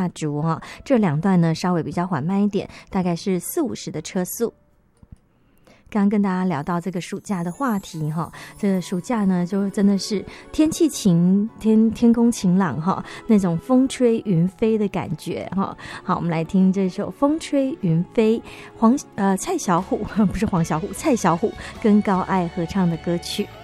大竹哈，这两段呢稍微比较缓慢一点，大概是40-50的车速。刚刚跟大家聊到这个暑假的话题哈，这个暑假呢就真的是天气晴，天空晴朗哈，那种风吹云飞的感觉哈。好，我们来听这首《风吹云飞》，蔡小虎不是黄小虎，蔡小虎跟高爱合唱的歌曲。